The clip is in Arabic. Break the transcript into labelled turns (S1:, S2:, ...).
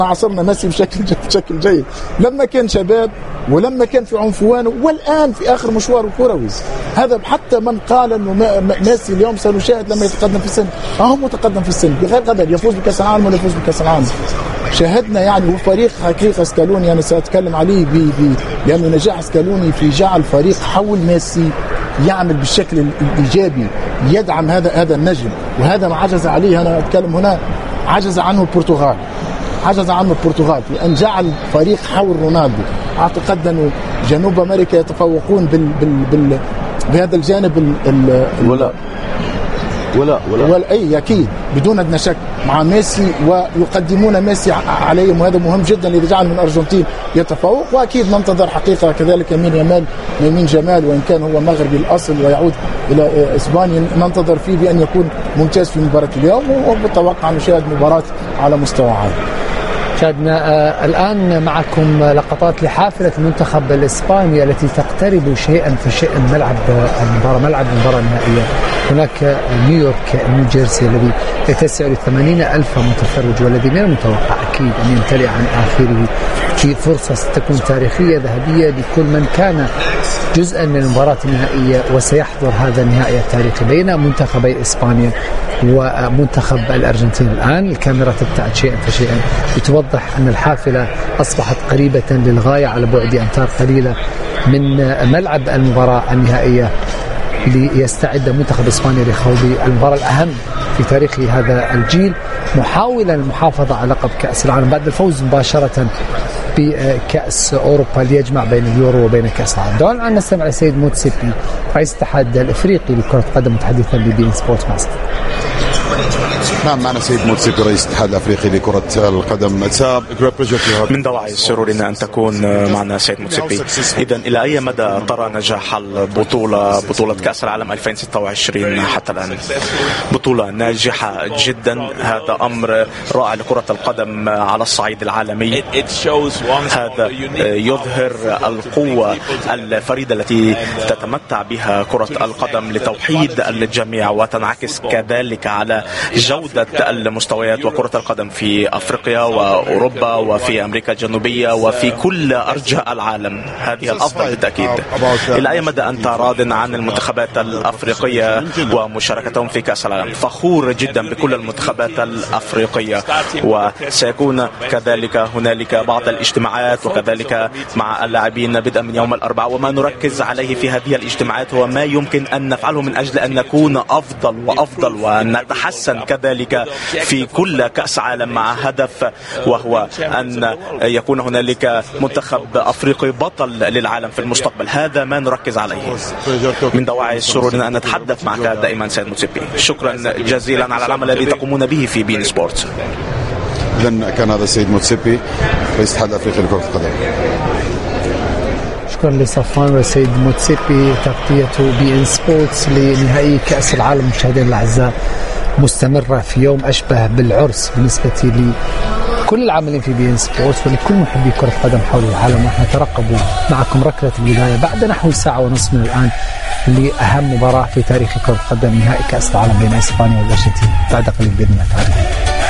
S1: عصرنا ميسي بشكل جيد لما كان شباب ولما كان في عنفوانه والآن في آخر مشواره الكروي. هذا حتى من قال أنه ميسي اليوم سنشاهد لما يتقدم في السن، هو متقدم في السن بغير قدر يفوز بكأس العالم ولا يفوز بكأس العالم. شاهدنا يعني وفريق حقيقة سكالوني أنا سأتكلم عليه لأنه نجاح سكالوني في جعل فريق حول ميسي يعمل بالشكل الإيجابي، يدعم هذا النجم، وهذا ما عجز عليه. أنا أتكلم هنا عجز عنه البرتغال، لأن جعل فريق حول رونالدو. أعتقد أنه جنوب أمريكا يتفوقون بهذا الجانب ولا أي أكيد بدون أدنى شك مع ميسي، ويقدمون ميسي عليهم، وهذا مهم جدا إذا جعل من الأرجنتين يتفوق. وأكيد ننتظر حقيقة كذلك يمين جمال، وإن كان هو مغربي الأصل ويعود إلى إسبانيا، ننتظر فيه بأن يكون ممتاز في مباراة اليوم، وبتوقع أن نشاهد مباراة على مستوى عالي.
S2: شاهدنا الآن معكم لقطات لحافلة المنتخب الإسباني التي تقترب شيئا فشيئا ملعب المباراة النهائية. هناك نيوجيرسي الذي يتسع ل 80,000 متفرج، والذي من المتوقع أكيد أن يمتلئ عن آخره في فرصة ستكون تاريخية ذهبية لكل من كان جزءا من المباراة النهائية وسيحضر هذا النهائي التاريخي بين منتخبي إسبانيا ومنتخب الأرجنتين. الآن الكاميرا تبتعد شيئا فشيئا لتوضح أن الحافلة أصبحت قريبة للغاية على بعد أمتار قليلة من ملعب المباراة النهائية، ليستعد منتخب إسبانيا لخوض المباراة الأهم في تاريخ هذا الجيل، محاولا المحافظة على لقب كأس العالم بعد الفوز مباشرة بكأس أوروبا ليجمع بين اليورو وبين كأس العالم. دعونا الآن نستمع لسيد موتسيبي رئيس الاتحاد الإفريقي لكرة القدم متحدثا ببي إن سبورت ماستر.
S3: نعم، معنا سيد موتسيبي رئيس الاتحاد الافريقي لكرة القدم.
S4: من دواعي سرورنا ان تكون معنا سيد موتسيبي. اذا الى اي مدى ترى نجاح بطولة كأس العالم 2026 حتى الان؟ بطولة ناجحة جدا، هذا امر رائع لكرة القدم على الصعيد العالمي. هذا يظهر القوة الفريدة التي تتمتع بها كرة القدم لتوحيد الجميع، وتنعكس كذلك على جودة المستويات وكرة القدم في أفريقيا وأوروبا وفي أمريكا الجنوبية وفي كل أرجاء العالم. هذه الأفضل بالتأكيد. إلى أي مدى أنت راض عن المنتخبات الأفريقية ومشاركتهم في كأس العالم؟ فخور جدا بكل المنتخبات الأفريقية، وسيكون كذلك هنالك بعض الاجتماعات وكذلك مع اللاعبين بدءا من يوم الأربعاء، وما نركز عليه في هذه الاجتماعات هو ما يمكن أن نفعله من أجل أن نكون أفضل وأفضل ونتحسن كذلك في كل كأس عالم، مع هدف وهو أن يكون هنالك منتخب أفريقي بطل للعالم في المستقبل. هذا ما نركز عليه. من دواعي سرورنا أن نتحدث معك دائما سيد موتسيبي. شكرا جزيلا على العمل الذي تقومون به في بين سبورت.
S3: إذن كان هذا السيد موتسيبي رئيس الاتحاد الافريقي لكرة القدم.
S2: شكرا لصفوان والسيد موتسيبي. تغطية بي إن سبورتس لنهائي كأس العالم مشاهدينا الأعزاء مستمرة في يوم أشبه بالعرس بالنسبة لكل العاملين في بي إن سبورتس ولكل محبي كرة القدم حول العالم. ونحن نترقب معكم ركلة البداية بعد نحو ساعة ونصف من الآن لأهم مباراة في تاريخ كرة القدم، نهائي كأس العالم بين إسبانيا والأرجنتين بعد قليل بإذن الله تعالى.